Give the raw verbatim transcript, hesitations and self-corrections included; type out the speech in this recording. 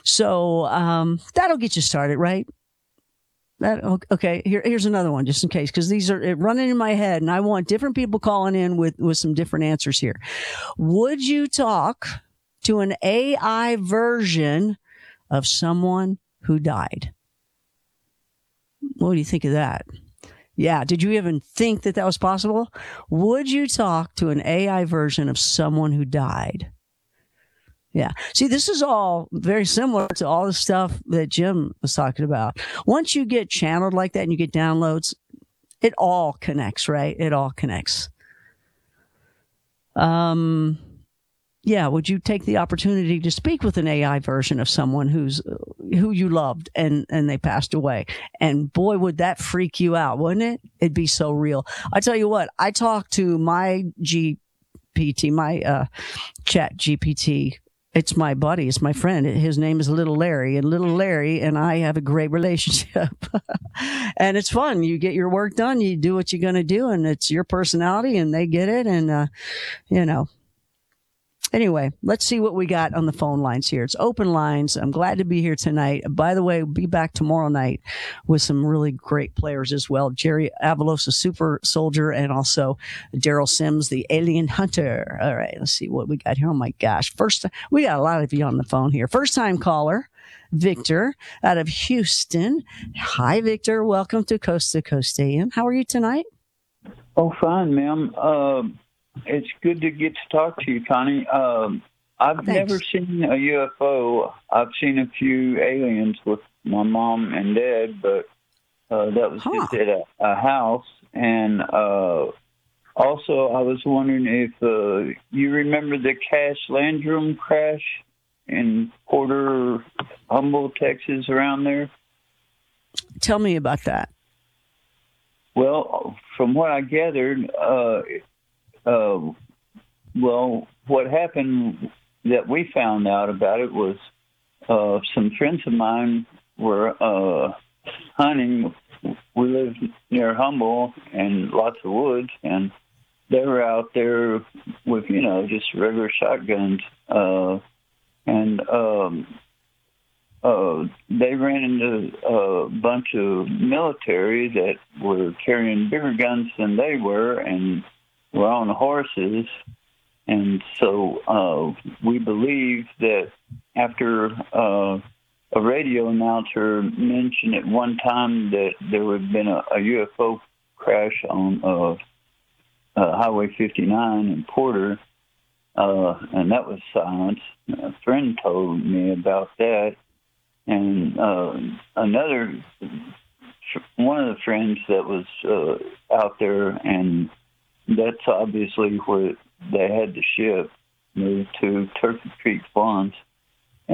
So um, that'll get you started, right? That okay. Here, here's another one, just in case, because these are running in my head, and I want different people calling in with with some different answers here. Would you talk to an A I version of someone who died? What do you think of that? Yeah. Did you even think that that was possible? Would you talk to an A I version of someone who died? Yeah. See, this is all very similar to all the stuff that Jim was talking about. Once you get channeled like that and you get downloads, it all connects, right? It all connects. Um, yeah. Would you take the opportunity to speak with an A I version of someone who's who you loved and and they passed away? And boy, would that freak you out, wouldn't it? It'd be so real. I tell you what, I talked to my G P T, my uh, Chat G P T. It's my buddy. It's my friend. His name is Little Larry, and Little Larry and I have a great relationship. And it's fun. You get your work done. You do what you're going to do, and it's your personality, and they get it. And, uh, you know, anyway, let's see what we got on the phone lines here. It's open lines. I'm glad to be here tonight. By the way, we'll be back tomorrow night with some really great players as well. Jerry Avalos, a super soldier, and also Daryl Sims, the alien hunter. All right, let's see what we got here. Oh, my gosh. First, we got a lot of you on the phone here. First time caller, Victor, out of Houston. Hi, Victor. Welcome to Coast to Coast A M. How are you tonight? Oh, fine, ma'am. Uh, It's good to get to talk to you, Connie. Um, I've Thanks. never seen a U F O. I've seen a few aliens with my mom and dad, but uh, that was Huh. just at a, a house. And uh, also, I was wondering if uh, you remember the Cash Landrum crash in Porter, Humboldt, Texas, around there? Tell me about that. Well, from what I gathered, uh, Uh, well, what happened that we found out about it was uh, some friends of mine were uh, hunting. We lived near Humboldt and lots of woods, and they were out there with, you know, just regular shotguns. Uh, and um, uh, they ran into a bunch of military that were carrying bigger guns than they were, and were on horses. And so uh, we believe that after uh, a radio announcer mentioned at one time that there had been a, a U F O crash on uh, uh, Highway fifty-nine in Porter, uh, and that was silence. A friend told me about that. And uh, another, one of the friends that was uh, out there, and that's obviously where they had the ship moved to Turkey Creek Farms.